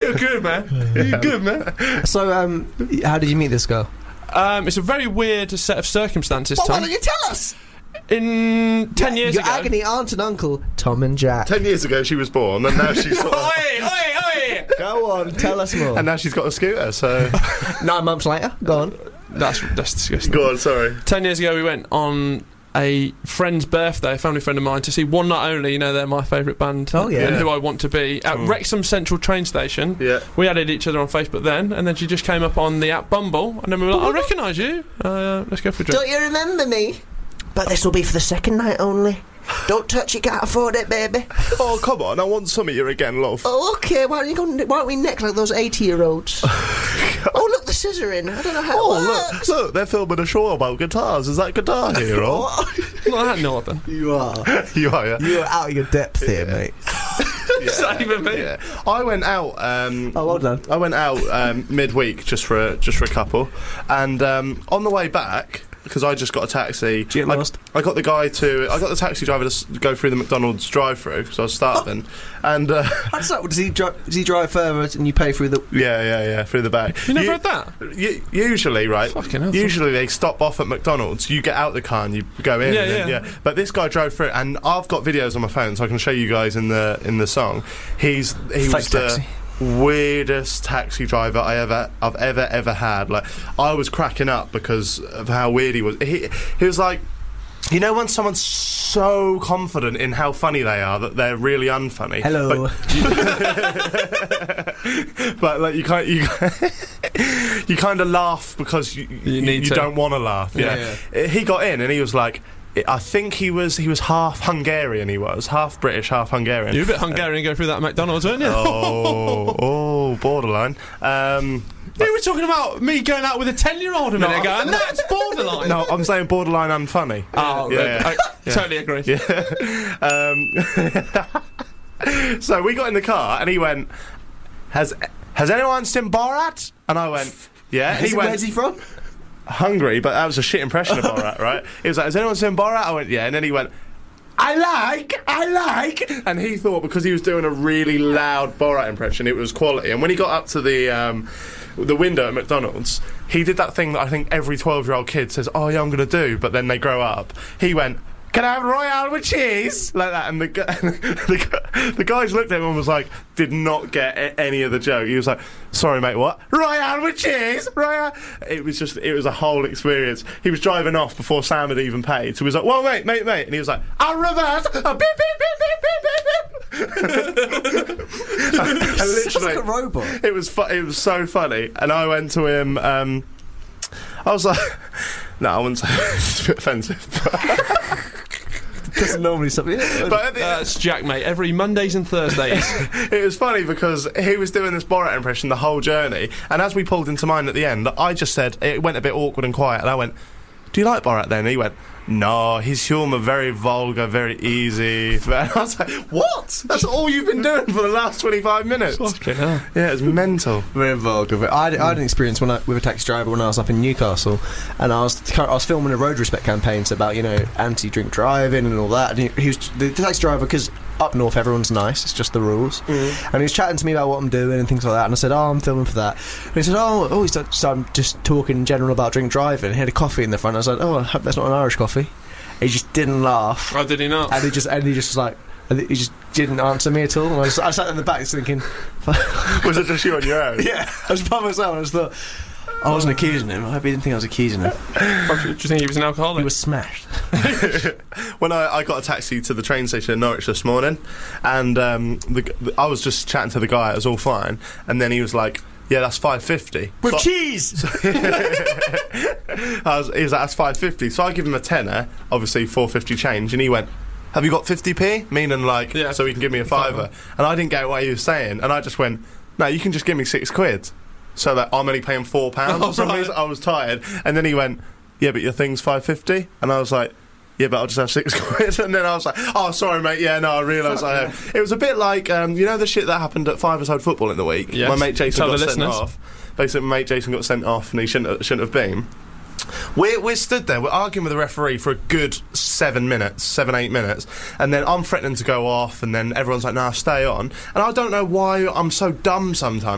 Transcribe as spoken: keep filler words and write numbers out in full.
You're good, man. You're good, man. So, um, how did you meet this girl? Um, it's a very weird set of circumstances, Well, why Tom. don't you tell us? In ten years Your ago... agony aunt and uncle, Tom and Jack. Ten years ago, she was born, and now she's sort of, Oi, oi, oi! Go on, tell us more. and now she's got a scooter. So Nine months later, go on. That's, that's disgusting. go on. Sorry. Ten years ago, we went on a friend's birthday, a family friend of mine, to see One Night Only. You know, they're my favourite band. Oh, yeah. And Who I Want to Be. At Mm. Wrexham Central train station. Yeah. We added each other on Facebook then, and then she just came up on the app Bumble, and then we were like, I recognise you. Uh, let's go for a drink. Don't you remember me? But this will be for the second night only. Don't touch it, can't afford it, baby. Oh, come on! I want some of you again, love. Oh, okay, why don't, you go, why don't we neck like those eighty-year-olds? Oh, look, the scissoring. I don't know how Oh, it look, works. look, they're filming a show about guitars. Is that Guitar Hero? Not that northern. You are. You are, yeah. You are out of your depth here, mate. Is that even me? Yeah. I went out. Um, Oh, well done. I went out um, midweek just for a, just for a couple, and um, on the way back, because I just got a taxi. Did you get I, lost? I got the guy to. I got the taxi driver to s- go through the McDonald's drive-through because I was starving, and uh, How's that? Does he, dri- does he drive further and you pay through the... yeah, yeah, yeah, through the back. You never U- had that? u- usually, right? Fucking hell. Usually they stop off at McDonald's. You get out the car and you go in. Yeah, and then, yeah. yeah. But this guy drove through, and I've got videos on my phone, so I can show you guys in the in the song. He's he Fake was the taxi. weirdest taxi driver I ever I've ever ever had. Like, I was cracking up because of how weird he was. He he was like, you know, when someone's so confident in how funny they are that they're really unfunny. Hello. But, but like you kind you you kind of laugh because you You you, need you to. don't want to laugh. Yeah. He got in and he was like, I think he was he was half Hungarian. He was half British, half Hungarian. You were a bit Hungarian going through that McDonald's, weren't you? Oh, oh, borderline. Um, You were talking about me going out with a ten-year-old a minute No, ago, I'm- and that's borderline. no, I'm saying borderline unfunny. Oh, Yeah, I, yeah. I totally agree. Um, so we got in the car and he went, "Has has anyone seen Borat?" And I went, "Yeah." And Is he it- went, where's he from? "Hungry," but that was a shit impression of Borat, right? He was like, "Has anyone seen Borat?" I went, "Yeah." And then he went, "I like, I like," and he thought because he was doing a really loud Borat impression, it was quality. And when he got up to the um, the window at McDonald's, he did that thing that I think every twelve-year-old kid says, "Oh yeah, I'm going to do," but then they grow up. He went, "Can I have Royale with cheese?" Like that, and the gu- the, gu- the guys looked at him and was like, did not get a- any of the joke. He was like, "Sorry, mate, what? Royale with cheese, Royale." It was just, it was a whole experience. He was driving off before Sam had even paid, so he was like, "Well, mate, mate, mate," and he was like, "I'll reverse." A beep, beep, beep, beep, beep, beep, beep. And Sounds like literally, a robot. it was fu- it was so funny, and I went to him. Um, I was like, no, I wouldn't say it's a bit offensive, but, Doesn't normally something. but at the, That's Jack, mate. Every Mondays and Thursdays. it was funny because he was doing this Borat impression the whole journey, and as we pulled into mine at the end, I just said, it went a bit awkward and quiet, and I went, "Do you like Borat then?" And he went, "No, his humour very vulgar, very easy." And I was like, "What? That's all you've been doing for the last twenty-five minutes?" Fucking hell. Yeah, it's mental. Very vulgar. I had, I had an experience when I, with a taxi driver when I was up in Newcastle, and I was I was filming a road respect campaign about, you know, anti-drink driving and all that. And he, he was the taxi driver, because up north everyone's nice, it's just the rules. Mm. And he was chatting to me about what I'm doing and things like that. And I said, "Oh, I'm filming for that." And he said, "Oh, oh." He started, so I'm just talking in general about drink driving. He had a coffee in the front. I was like, "Oh, I hope that's not an Irish coffee." He just didn't laugh, Oh, did he not? and he just and he just was like. and he just didn't answer me at all. And I, was, I sat in the back just thinking, Was it just you on your own? yeah, I was by myself. And I just thought, I wasn't accusing him. I hope he didn't think I was accusing him. Do you think he was an alcoholic? He was smashed. When I, I got a taxi to the train station in Norwich this morning, and um, the, the, I was just chatting to the guy, it was all fine, and then he was like, "Yeah, that's five fifty With so, cheese! I was, he was like, "That's five fifty." So I give him a tenner, obviously four fifty change, and he went, "Have you got fifty p?" Meaning like, Yeah, so he can give me a fiver. And I didn't get what he was saying, and I just went, "No, you can just give me six quid." So that I'm only paying four pounds. Oh, For some right. reason, I was tired, and then he went, "Yeah, but your thing's five fifty," and I was like, "Yeah, but I'll just have six quid." And then I was like, "Oh, sorry, mate. Yeah, no, I realised I have." It was a bit like, um, you know, the shit that happened at Five-a-side Football in the week. Yes. My mate Jason Tell got the sent listeners. off. Basically, my mate Jason got sent off, and he shouldn't have, shouldn't have been. We're, we're stood there, we're arguing with the referee for a good seven minutes, seven, eight minutes, and then I'm threatening to go off, and then everyone's like, "Nah, stay on." And I don't know why I'm so dumb sometimes.